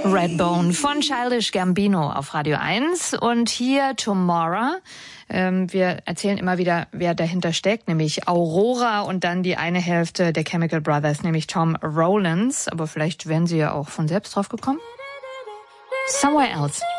Redbone von Childish Gambino auf Radio 1 und hier Tomorrow. Wir erzählen immer wieder, wer dahinter steckt, nämlich Aurora und dann die eine Hälfte der Chemical Brothers, nämlich Tom Rowlands. Aber vielleicht wären sie ja auch von selbst drauf gekommen. Somewhere Else.